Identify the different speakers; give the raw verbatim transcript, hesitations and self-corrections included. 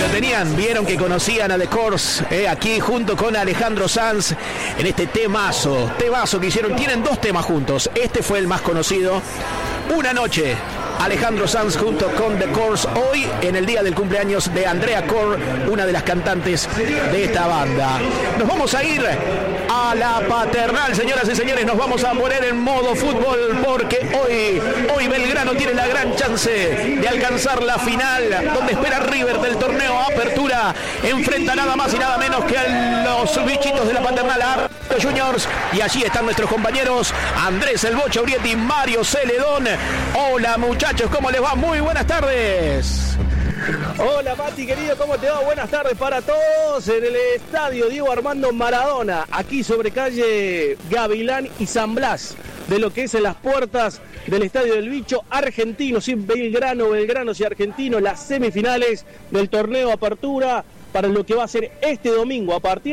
Speaker 1: lo tenían, vieron que conocían a The Corrs, eh, aquí junto con Alejandro Sanz en este temazo, temazo que hicieron. Tienen dos temas juntos, este fue el más conocido, Una Noche. Alejandro Sanz junto con The Corrs, hoy en el día del cumpleaños de Andrea Corr, una de las cantantes de esta banda. Nos vamos a ir a la Paternal, señoras y señores, nos vamos a poner en modo fútbol porque hoy, hoy Belgrano tiene la gran chance de alcanzar la final, donde espera River del torneo Apertura, enfrenta nada más y nada menos que a los bichitos de la Paternal, a Juniors, y allí están nuestros compañeros Andrés El Bocha Urieti, Mario Celedón. Hola muchachos, ¿cómo les va? Muy buenas tardes.
Speaker 2: Hola Mati querido, ¿cómo te va? Buenas tardes para todos en el estadio Diego Armando Maradona, aquí sobre calle Gavilán y San Blas, de lo que es en las puertas del estadio del Bicho, Argentinos y Belgrano, Belgranos y Argentinos, las semifinales del torneo Apertura para lo que va a ser este domingo a partir